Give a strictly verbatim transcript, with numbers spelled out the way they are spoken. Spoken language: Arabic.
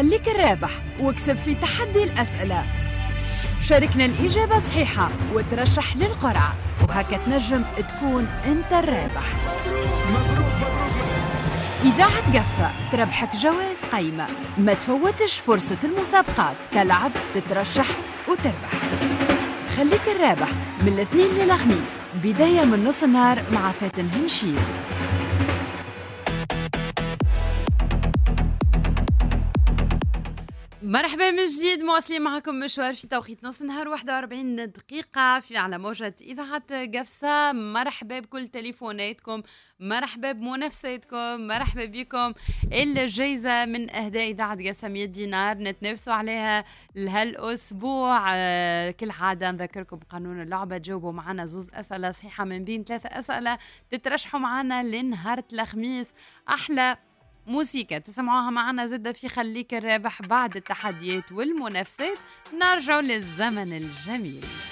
خليك الرابح واكسب في تحدي الأسئلة. شاركنا الإجابة صحيحة وترشح للقرعة، وهكا تنجم تكون أنت الرابح. إذاعة قفصة تربحك جوائز قيمة. ما تفوتش فرصة المسابقات، تلعب تترشح وتربح. خليك الرابح من الاثنين للخميس، بداية من نص النهار مع فاتن هنشيد. مرحبا من جديد، مواصلين معكم مشوار في توقيت نص النهار واحد وأربعين دقيقة في على موجة إذاعة قفصة. مرحبا بكل تليفوناتكم، مرحبا بمنافساتكم، مرحبا بكم. الجائزة من أهداء إذاعة قفصة مية دينار نتنافسوا عليها لهالأسبوع. آه كل عادة نذكركم بقانون اللعبة، تجاوبوا معنا زوز أسئلة صحيحة من بين ثلاثة أسئلة، تترشحوا معنا لنهار الخميس. أحلى موسيقى تسمعوها معنا زدة في خليك الرابح. بعد التحديات والمنافسات نرجع للزمن الجميل.